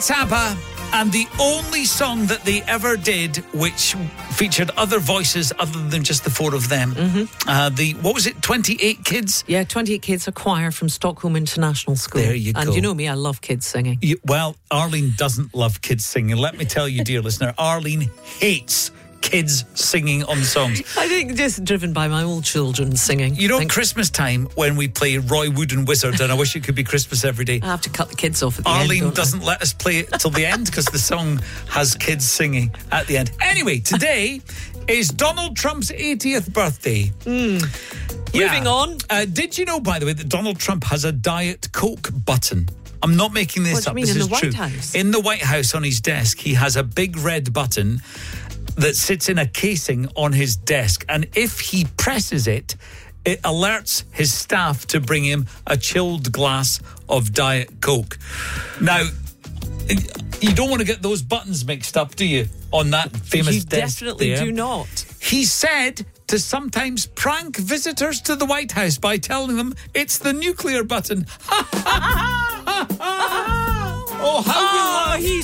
It's ABBA, and the only song that they ever did which featured other voices other than just the four of them. What was it, 28 kids? Yeah, 28 kids, a choir from Stockholm International School. There you go. And you know me, I love kids singing. Well, Arlene doesn't love kids singing. Let me tell you, dear listener, Arlene hates kids singing on songs. I think just driven by my old children singing. You know, Christmas time when we play Roy Wood and Wizard, and I wish it could be Christmas every day. I have to cut the kids off at the Arlene end. doesn't let us play it till the end because the song has kids singing at the end. Anyway, today is Donald Trump's 80th birthday. Moving on. Did you know, by the way, that Donald Trump has a Diet Coke button? I'm not making this up. What do you mean, this in is the true. White House? In the White House on his desk, he has a big red button that sits in a casing on his desk. And if he presses it, it alerts his staff to bring him a chilled glass of Diet Coke. Now, you don't want to get those buttons mixed up, do you? On that famous You desk definitely there. do not. He said to sometimes prank visitors to the White House by telling them it's the nuclear button. Oh, how we laughed.